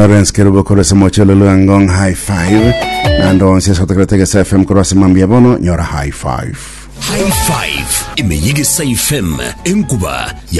Lawrence Kerubo korese mochelo luangong high five. Nando onse sotakretege FM korose mambia bono nyora high five. High five imeyigisa FM enkuba ya